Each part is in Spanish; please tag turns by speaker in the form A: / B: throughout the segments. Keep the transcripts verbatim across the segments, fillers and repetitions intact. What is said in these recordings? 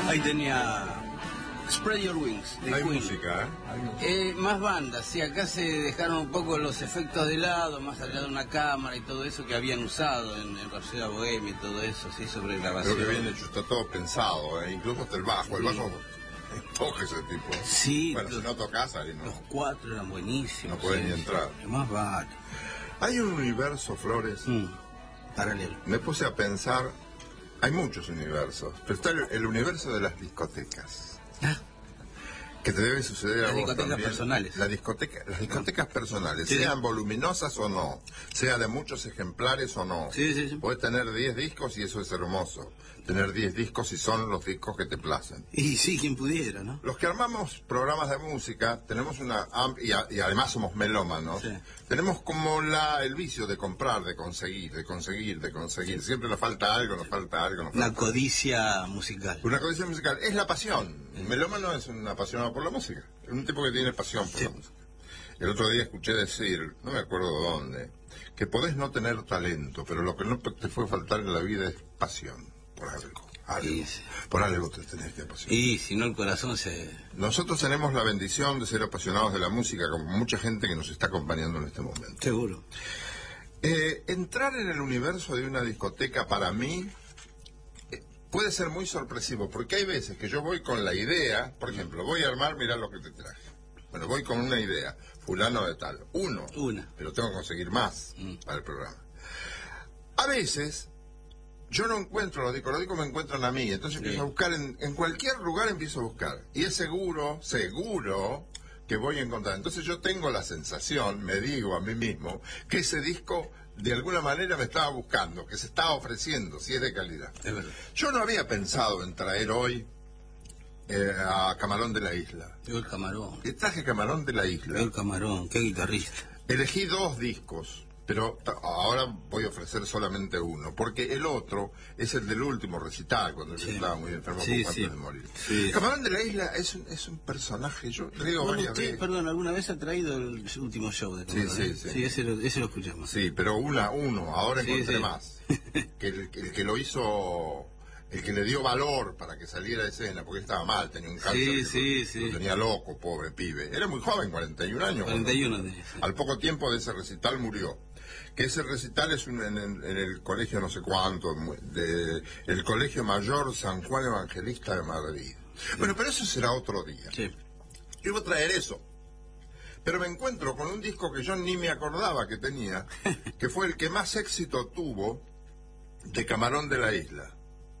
A: Ahí tenía Spread Your Wings de
B: Hay
A: Queen.
B: música, ¿eh? Hay música.
A: Eh, más bandas, sí, acá se dejaron un poco los efectos de lado, más allá de una cámara y todo eso que habían usado en, en Rhapsody Bohemia y todo eso, sí, sobre grabación.
B: Creo que bien hecho, está todo pensado, ¿eh? Incluso hasta el bajo, el
A: Sí.
B: bajo toca ese tipo.
A: Sí,
B: Bueno,
A: los,
B: si no tocas ahí, ¿no?
A: los cuatro eran buenísimos.
B: No pueden
A: sí,
B: ni entrar.
A: sí, más vale.
B: Hay un universo, Flores,
A: Mm, paralelo.
B: me puse a pensar, hay muchos universos, pero está el, el universo de las discotecas.
A: Ah,
B: Que te debe suceder a
A: Las
B: vos
A: discotecas
B: también.
A: personales.
B: La discoteca, las discotecas personales,
A: Sí.
B: sean voluminosas o no, sea de muchos ejemplares o no.
A: Sí, sí, sí.
B: Puedes tener diez discos y eso es hermoso. Tener diez discos y son los discos que te placen.
A: y sí, quien pudiera, ¿no?
B: Los que armamos programas de música tenemos una amplia, y además somos melómanos,
A: Sí.
B: tenemos como la el vicio de comprar, de conseguir, de conseguir, de conseguir. Siempre nos falta algo, nos falta algo, nos
A: Una
B: falta
A: codicia musical.
B: Una codicia musical. Es la pasión. Un melómano es un apasionado por la música. Es un tipo que tiene pasión por
A: Sí.
B: la música. El otro día escuché decir, no me acuerdo dónde, que podés no tener talento, pero lo que no te puede faltar en la vida es pasión por algo. algo.
A: Y, sí.
B: Por algo te tenés que apasionar.
A: Y si no, el corazón se...
B: Nosotros tenemos la bendición de ser apasionados de la música, como mucha gente que nos está acompañando en este momento.
A: Seguro.
B: Eh, entrar en el universo de una discoteca para mí eh, puede ser muy sorpresivo, porque hay veces que yo voy con la idea, por ejemplo, voy a armar, mirá lo que te traje. Bueno, voy con una idea, fulano de tal, uno,
A: Una.
B: pero tengo que conseguir más
A: Mm.
B: para el programa. A veces yo no encuentro los discos, los discos me encuentran a mí, entonces
A: Sí.
B: empiezo a buscar, en, en cualquier lugar empiezo a buscar, y es seguro, seguro que voy a encontrar. Entonces yo tengo la sensación, me digo a mí mismo, que ese disco de alguna manera me estaba buscando, que se estaba ofreciendo, si es de calidad.
A: Es verdad.
B: Yo no había pensado en traer hoy eh, a Camarón de la Isla.
A: Yo el Camarón.
B: Y traje Camarón de la
A: Yo
B: Isla.
A: el Camarón, qué guitarrista.
B: Elegí dos discos, pero ta- ahora voy a ofrecer solamente uno, porque el otro es el del último recital, cuando él
A: Sí.
B: estaba muy enfermo
A: Sí,
B: poco
A: sí.
B: antes de morir.
A: Sí.
B: Camarón de la Isla es un, es un personaje, yo le digo
A: Bueno,
B: varias
A: usted,
B: veces.
A: perdón, ¿alguna vez ha traído el último show de Camarón?
B: Sí, sí,
A: eh?
B: sí.
A: Sí, ese lo, ese lo escuchamos.
B: Sí, pero una, uno, ahora
A: Sí,
B: encontré
A: sí.
B: más. Que el, que el que lo hizo, el que le dio valor para que saliera a escena, porque estaba mal, tenía un cáncer,
A: Sí,
B: que
A: sí,
B: lo,
A: sí.
B: lo tenía loco, pobre pibe. Era muy joven, cuarenta y un años.
A: cuarenta y uno
B: cuando-
A: tenía, sí.
B: Al poco tiempo de ese recital murió. Que ese recital es un- en, el, en el colegio no sé cuánto, mu- de, el Colegio Mayor San Juan Evangelista de Madrid. Bueno, pero eso será otro día.
A: Sí.
B: Yo iba a traer eso. Pero me encuentro con un disco que yo ni me acordaba que tenía, que fue el que más éxito tuvo de Camarón de la Isla.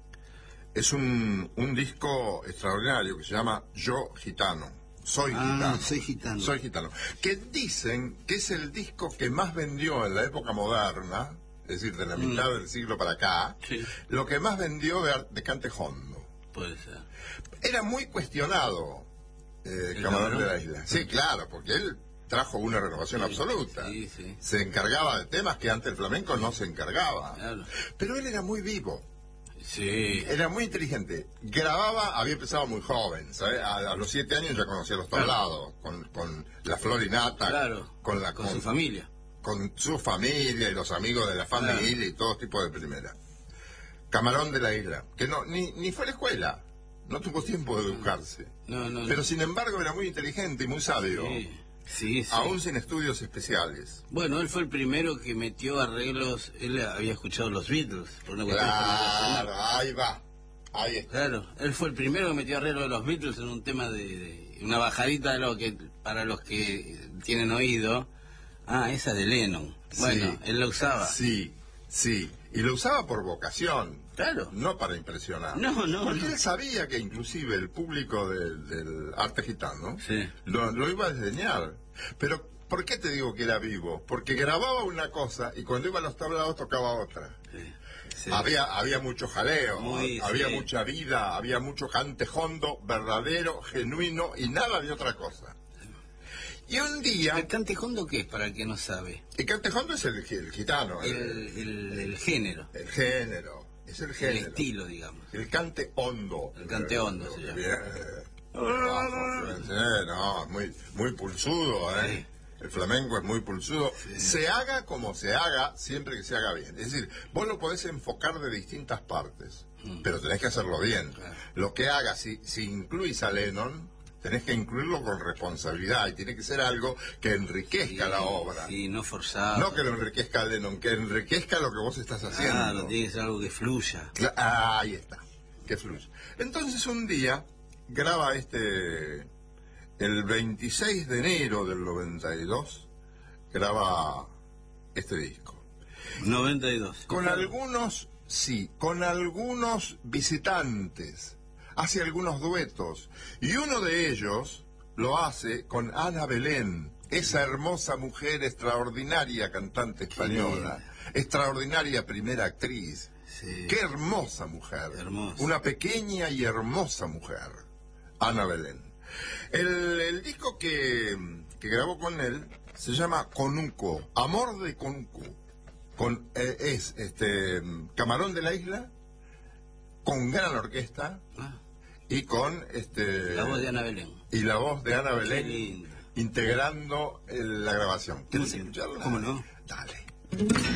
B: Es un, un disco extraordinario que se llama Yo Gitano. Soy
A: Ah,
B: gitano.
A: soy gitano.
B: Soy gitano. Que dicen que es el disco que más vendió en la época moderna, es decir, de la mitad del siglo para acá,
A: Sí.
B: lo que más vendió de, ar- de cante hondo.
A: Puede ser.
B: Era muy cuestionado eh,
A: ¿El
B: Camarón
A: Camarón?
B: de la Isla. Sí, claro, porque él trajo una renovación
A: Sí,
B: absoluta.
A: sí, sí.
B: Se encargaba de temas que antes el flamenco no se encargaba.
A: Claro.
B: Pero él era muy vivo,
A: Sí.
B: era muy inteligente. Grababa, había empezado muy joven, ¿sabes? A, a los siete años ya conocía los tablados, con, con la flor y nata,
A: Claro.
B: con, la,
A: Con su familia.
B: con su familia y los amigos de la familia
A: Claro.
B: y todo tipo de primera. Camarón de la Isla, que no ni, ni fue a la escuela, no tuvo tiempo de educarse.
A: No, no, no.
B: Pero sin embargo era muy inteligente y muy sabio,
A: Sí, sí, sí.
B: aún sin estudios especiales.
A: Bueno, él fue el primero que metió arreglos. Él había escuchado los Beatles. Por una cuestión
B: Claro,
A: generacional.
B: ahí va, ahí está.
A: Claro, él fue el primero que metió arreglos de los Beatles en un tema de, de una bajadita de lo que para los que tienen oído. Ah, esa de Lennon. Bueno,
B: Sí.
A: él la usaba.
B: Sí, sí, y lo usaba por vocación,
A: Claro.
B: no para impresionar.
A: No, no,
B: Porque
A: no.
B: él sabía que inclusive el público del, del arte gitano
A: Sí.
B: lo, lo iba a desdeñar. Pero, ¿por qué te digo que era vivo? Porque grababa una cosa y cuando iba a los tablados tocaba otra.
A: Sí, sí.
B: Había, había mucho jaleo,
A: Muy,
B: había
A: sí.
B: mucha vida, había mucho cante hondo, verdadero, genuino y nada de otra cosa. Y un día,
A: ¿El cante hondo qué es para el que no sabe?
B: el cante hondo es el, el gitano, el,
A: El, el, el género,
B: el género, es el
A: el
B: género.
A: estilo, digamos.
B: El cante hondo.
A: El cante hondo se llama.
B: Bien. Eh, no, muy, muy pulsudo, ¿eh? El flamenco es muy pulsudo. Se haga como se haga, siempre que se haga bien. Es decir, vos lo podés enfocar de distintas partes, pero tenés que hacerlo bien. lo que hagas, si, si incluís a Lennon, tenés que incluirlo con responsabilidad y tiene que ser algo que enriquezca
A: Sí,
B: la obra.
A: sí, no forzado.
B: No que lo enriquezca a Lennon, que enriquezca lo que vos estás haciendo.
A: Claro, tiene que ser algo que fluya.
B: Cla- ah, ahí está, que fluya. Entonces un día graba este, el veintiséis de enero del noventa y dos, graba este disco.
A: noventa y dos.
B: Con algunos, sí, con algunos visitantes. Hace algunos duetos. Y uno de ellos lo hace con Ana Belén, esa hermosa mujer extraordinaria cantante española. Extraordinaria primera actriz.
A: Sí.
B: Qué hermosa mujer.
A: Hermosa.
B: Una pequeña y hermosa mujer. Ana Belén. El, el disco que, que grabó con él se llama Conuco, Amor de Conuco. Con, eh, es este Camarón de la Isla, con gran orquesta
A: Ah,
B: y con este
A: la voz de Ana Belén.
B: y la voz de Ana
A: Qué
B: Belén
A: lindo.
B: integrando el- la grabación. ¿Quieres
A: Muy bien.
B: escucharla?
A: ¿Cómo no?
B: Dale.